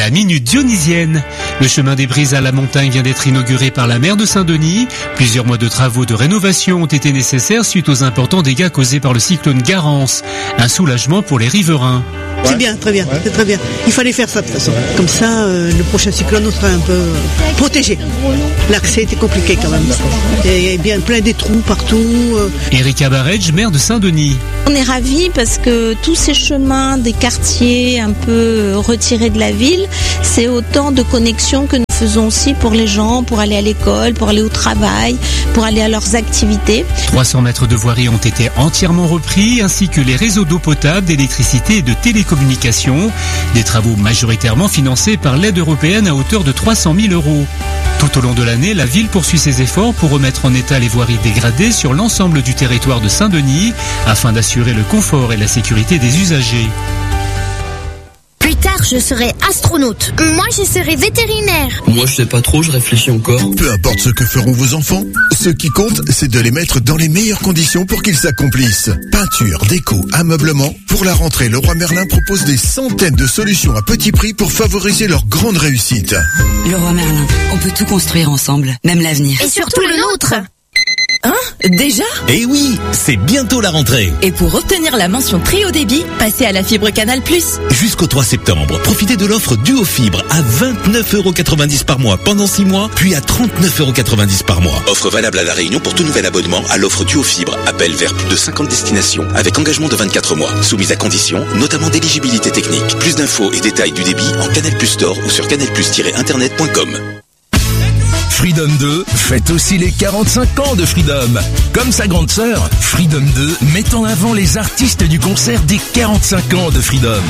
la Minute Dionysienne. Le chemin des Brises à la montagne vient d'être inauguré par la maire de Saint-Denis. Plusieurs mois de travaux de rénovation ont été nécessaires suite aux importants dégâts causés par le cyclone Garance. Un soulagement pour les riverains. C'est bien, très bien, c'est très bien. Il fallait faire ça de toute façon. Comme ça, le prochain cyclone, on sera un peu protégé. L'accès était compliqué quand même. Il y a bien plein des trous partout. Erika Baredge, maire de Saint-Denis. On est ravis parce que tous ces chemins des quartiers un peu retirés de la ville, c'est autant de connexions que nous faisons aussi pour les gens, pour aller à l'école, pour aller au travail, pour aller à leurs activités. 300 mètres de voirie ont été entièrement repris, ainsi que les réseaux d'eau potable, d'électricité et de télécommunications. Des travaux majoritairement financés par l'aide européenne à hauteur de 300 000 €. Tout au long de l'année, la ville poursuit ses efforts pour remettre en état les voiries dégradées sur l'ensemble du territoire de Saint-Denis, afin d'assurer le confort et la sécurité des usagers. Plus tard, je serai astronaute. Moi, je serai vétérinaire. Moi, je sais pas trop, je réfléchis encore. Peu importe ce que feront vos enfants, ce qui compte, c'est de les mettre dans les meilleures conditions pour qu'ils s'accomplissent. Peinture, déco, ameublement. Pour la rentrée, Leroy Merlin propose des centaines de solutions à petit prix pour favoriser leur grande réussite. Leroy Merlin, on peut tout construire ensemble, même l'avenir. Et surtout le nôtre. Hein? Déjà? Eh oui, c'est bientôt la rentrée. Et pour obtenir la mention très haut débit, passez à la fibre Canal+. Jusqu'au 3 septembre, profitez de l'offre Duo Fibre à 29,90 € par mois pendant 6 mois, puis à 39,90 € par mois. Offre valable à La Réunion pour tout nouvel abonnement à l'offre Duo Fibre. Appel vers plus de 50 destinations avec engagement de 24 mois. Soumise à conditions, notamment d'éligibilité technique. Plus d'infos et détails du débit en Canal+ Store ou sur canalplus-internet.com. Freedom 2 fête aussi les 45 ans de Freedom. Comme sa grande sœur, Freedom 2 met en avant les artistes du concert des 45 ans de Freedom.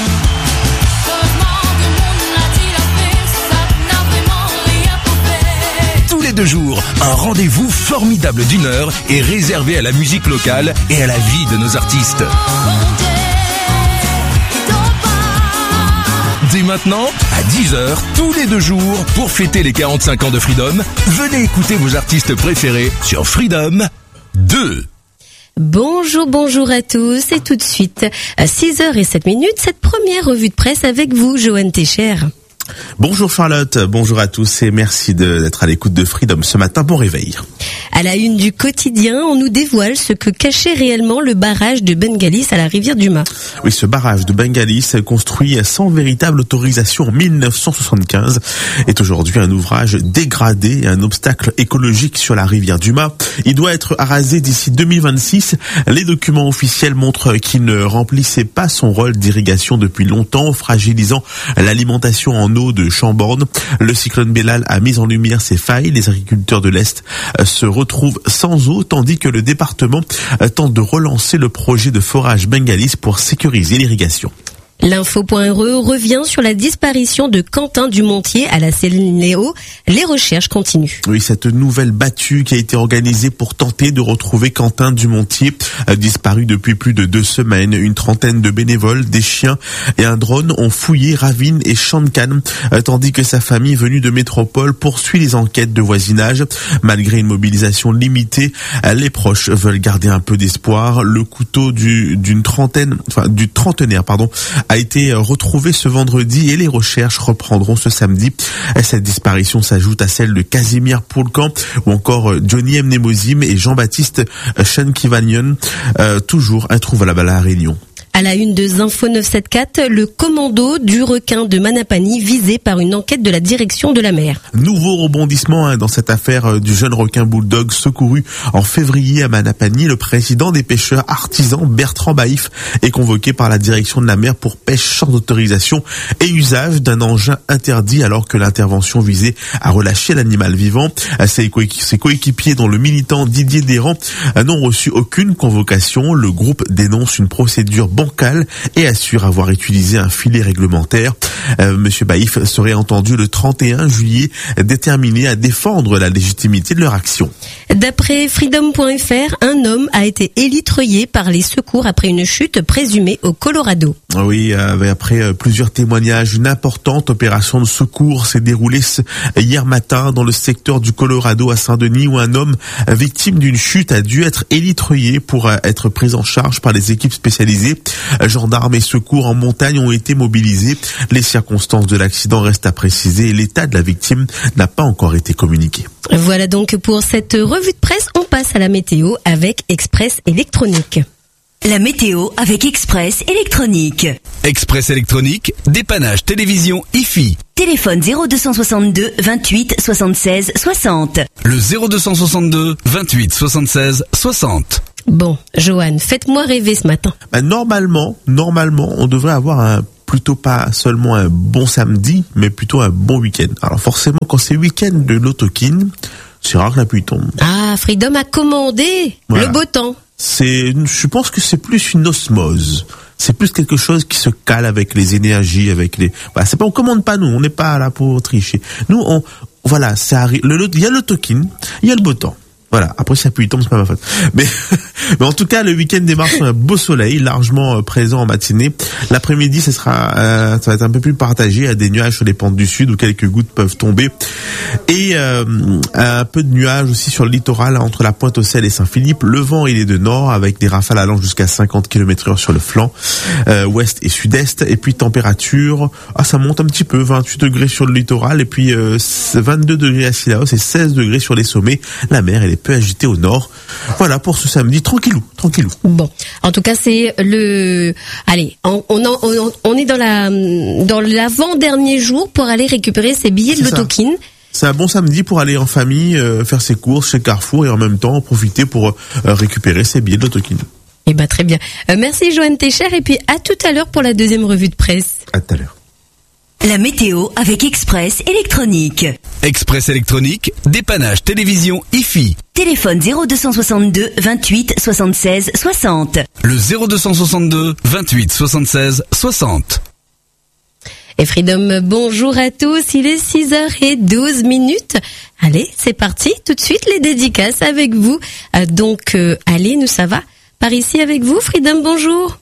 Tous les 2 jours, un rendez-vous formidable d'1 heure est réservé à la musique locale et à la vie de nos artistes. Dès maintenant, à 10h, tous les 2 jours, pour fêter les 45 ans de Freedom, venez écouter vos artistes préférés sur Freedom 2. Bonjour à tous et tout de suite, à 6h07, cette première revue de presse avec vous, Johan Técher. Bonjour Charlotte, bonjour à tous et merci d'être à l'écoute de Freedom ce matin. Bon réveil. À la une du quotidien, on nous dévoile ce que cachait réellement le barrage de Bengalis à la rivière du Mât. Oui, ce barrage de Bengalis, construit sans véritable autorisation en 1975, est aujourd'hui un ouvrage dégradé et un obstacle écologique sur la rivière du Mât. Il doit être arasé d'ici 2026. Les documents officiels montrent qu'il ne remplissait pas son rôle d'irrigation depuis longtemps, fragilisant l'alimentation en eau de Chambord. Le cyclone Bellal a mis en lumière ces failles. Les agriculteurs de l'Est se retrouvent sans eau, tandis que le département tente de relancer le projet de forage Bengalis pour sécuriser l'irrigation. L'info.re revient sur la disparition de Quentin Dumontier à la Céline-Léo. Les recherches continuent. Oui, cette nouvelle battue qui a été organisée pour tenter de retrouver Quentin Dumontier, disparu depuis plus de 2 semaines. Une trentaine de bénévoles, des chiens et un drone ont fouillé ravines et champs de canne, tandis que sa famille venue de métropole poursuit les enquêtes de voisinage. Malgré une mobilisation limitée, les proches veulent garder un peu d'espoir. Le couteau du trentenaire, a été retrouvé ce vendredi et les recherches reprendront ce samedi. Cette disparition s'ajoute à celle de Casimir Poulcan ou encore Johnny Mnemosyme et Jean-Baptiste Schenkivanian, toujours introuvables à La Réunion. À la une de Zinfo 974, le commando du requin de Manapani visé par une enquête de la direction de la mer. Nouveau rebondissement dans cette affaire du jeune requin bulldog secouru en février à Manapani. Le président des pêcheurs artisans, Bertrand Baïf, est convoqué par la direction de la mer pour pêche sans autorisation et usage d'un engin interdit alors que l'intervention visait à relâcher l'animal vivant. Ses coéquipiers, dont le militant Didier Desrands, n'ont reçu aucune convocation. Le groupe dénonce une procédure bancale et assure avoir utilisé un filet réglementaire. Monsieur Baïf serait entendu le 31 juillet, déterminé à défendre la légitimité de leur action. D'après Freedom.fr, un homme a été élitreuillé par les secours après une chute présumée au Colorado. Oui, après plusieurs témoignages, une importante opération de secours s'est déroulée hier matin dans le secteur du Colorado à Saint-Denis, où un homme victime d'une chute a dû être élitreuillé pour être pris en charge par les équipes spécialisées. Gendarmes et secours en montagne ont été mobilisés. Les circonstances de l'accident restent à préciser et l'état de la victime n'a pas encore été communiqué. Voilà donc pour cette revue de presse. On passe à la météo avec Express Électronique. La météo avec Express Électronique. Express Électronique, dépannage télévision IFI. Téléphone 0262 28 76 60. Le 0262 28 76 60. Bon, Johan, faites-moi rêver ce matin. Normalement, on devrait avoir plutôt pas seulement un bon samedi, mais plutôt un bon week-end. Alors forcément, quand c'est week-end de l'Autokin, c'est rare que la pluie tombe. Ah, Freedom a commandé le beau temps. Je pense que c'est plus une osmose. C'est plus quelque chose qui se cale avec les énergies, avec les. Voilà, c'est pas, on commande pas nous, on n'est pas là pour tricher. Nous, ça arrive. Il y a l'Autokin, il y a le beau temps. Voilà. Après, si la pluie tombe, c'est pas ma faute. Mais en tout cas, le week-end démarre sur un beau soleil, largement présent en matinée. L'après-midi, ça va être un peu plus partagé. Il y a des nuages sur les pentes du sud où quelques gouttes peuvent tomber. Et un peu de nuages aussi sur le littoral entre la Pointe-aux-Celles et Saint-Philippe. Le vent, il est de nord avec des rafales allant jusqu'à 50 km/h sur le flanc ouest et sud-est. Et puis température, ça monte un petit peu, 28 degrés sur le littoral et puis 22 degrés à Sillaos et 16 degrés sur les sommets. La mer, elle est peu agitée au nord. Voilà pour ce samedi, tranquillou. Bon, en tout cas, c'est allez, on est dans l'avant-dernier jour pour aller récupérer ses billets de l'Autokin. C'est un bon samedi pour aller en famille, faire ses courses chez Carrefour et en même temps en profiter pour récupérer ses billets de l'Autokin. Eh ben très bien. Merci Joanne Técher et puis à tout à l'heure pour la deuxième revue de presse. À tout à l'heure. La météo avec Express Électronique. Express Électronique, dépannage télévision IFI. Téléphone 0262 28 76 60. Le 0262 28 76 60. Et Freedom, bonjour à tous, il est 6h12. Allez, c'est parti, tout de suite les dédicaces avec vous. Allez, nous ça va par ici avec vous, Freedom, bonjour.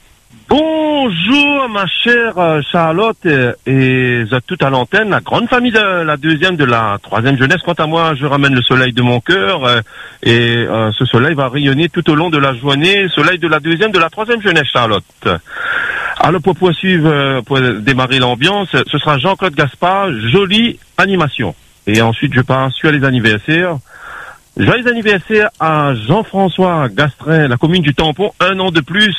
Bonjour ma chère Charlotte et tout à l'antenne, la grande famille de la deuxième, de la troisième jeunesse. Quant à moi, je ramène le soleil de mon cœur et ce soleil va rayonner tout au long de la journée, soleil de la deuxième, de la troisième jeunesse, Charlotte. Alors pour poursuivre, pour démarrer l'ambiance, ce sera Jean-Claude Gaspard, jolie animation. Et ensuite je passe sur les anniversaires. Joyeux anniversaire à Jean-François Gastrin, la commune du Tampon, 1 an de plus.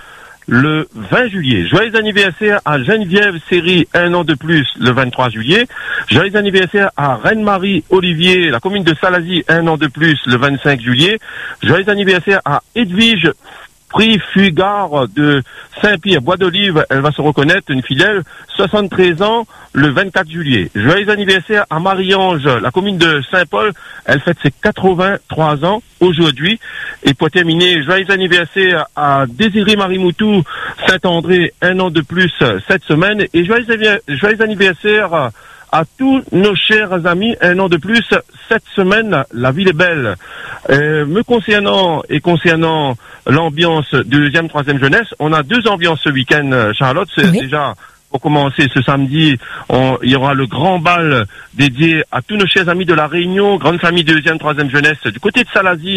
Le 20 juillet. Joyeux anniversaire à Geneviève Séry, 1 an de plus, le 23 juillet. Joyeux anniversaire à Reine-Marie Olivier, la commune de Salazie, 1 an de plus, le 25 juillet. Joyeux anniversaire à Edwige Prix Fugard de Saint-Pierre, Bois d'Olive, elle va se reconnaître, une fidèle, 73 ans, le 24 juillet. Joyeux anniversaire à Marie-Ange, la commune de Saint-Paul, elle fête ses 83 ans aujourd'hui. Et pour terminer, joyeux anniversaire à Désiré Marimoutou, Saint-André, 1 an de plus cette semaine. Et joyeux anniversaire à tous nos chers amis, 1 an de plus cette semaine. La ville est belle. Me concernant et concernant l'ambiance deuxième, troisième jeunesse, on a 2 ambiances ce week-end, Charlotte. C'est déjà, pour commencer ce samedi, il y aura le grand bal dédié à tous nos chers amis de la Réunion, grande famille deuxième, troisième jeunesse. Du côté de Salazie,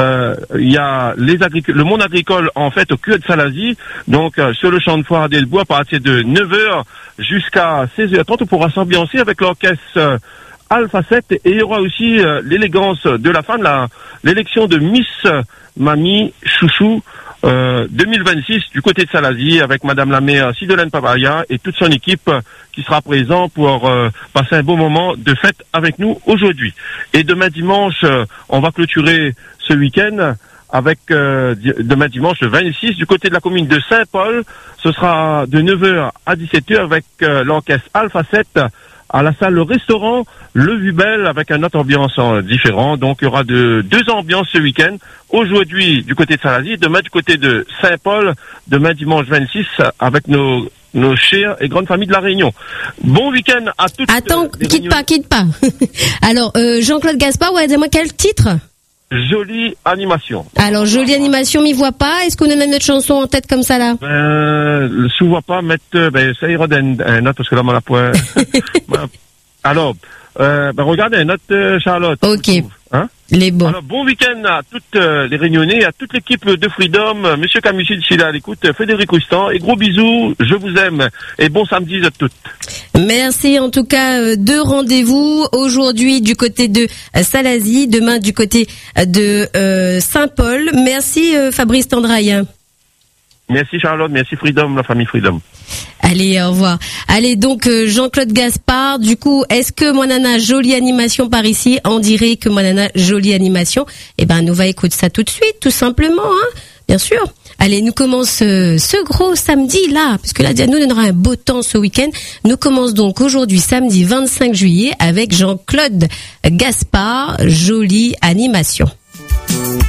il y a le monde agricole en fait au cœur de Salazie. Donc sur le champ de foire d'Elbois, à partir de 9h jusqu'à 16h30, on pourra s'ambiancer avec l'orchestre Alpha 7 et il y aura aussi l'élégance de la femme, l'élection de Miss Mamie Chouchou 2026 du côté de Salazie avec Madame la maire Sidolène Papaya et toute son équipe qui sera présent pour passer un beau moment de fête avec nous aujourd'hui. Et demain dimanche, on va clôturer ce week-end avec demain dimanche le 26 du côté de la commune de Saint-Paul. Ce sera de 9h à 17h avec l'orchestre Alpha 7 à la salle, le restaurant Le Vubel avec un autre ambiance différent. Donc il y aura 2 ambiances ce week-end. Aujourd'hui du côté de Salazie, demain du côté de Saint-Paul, demain dimanche 26 avec nos chers et grandes familles de la Réunion. Bon week-end à toutes. Attends, quitte pas. Alors Jean-Claude Gaspard, dis-moi quel titre? Jolie animation. Alors, jolie animation, m'y voit pas. Est-ce qu'on a même notre chanson en tête comme ça, là? Je vois pas mettre, ça ira d'un note, parce que là, on a point. Alors, regardez un note, Charlotte. Ok. Hein? Les bons. Alors, bon week-end à toutes les Réunionnais, à toute l'équipe de Freedom, Monsieur Camucci, s'il est à l'écoute, Frédéric Roustan, et gros bisous, je vous aime, et bon samedi à toutes. Merci en tout cas, deux rendez-vous, aujourd'hui du côté de Salazie, demain du côté de Saint-Paul. Merci Fabrice Tandraille. Merci Charlotte, merci Freedom, la famille Freedom. Allez, au revoir. Allez, donc Jean-Claude Gaspard, du coup, est-ce que mon nana, jolie animation par ici, on dirait que mon nana, jolie animation? Eh ben, nous va écouter ça tout de suite, tout simplement, hein, bien sûr. Allez, nous commence ce gros samedi là, puisque la Diane nous donnera un beau temps ce week-end. Nous commence donc aujourd'hui, samedi 25 juillet, avec Jean-Claude Gaspard, jolie animation.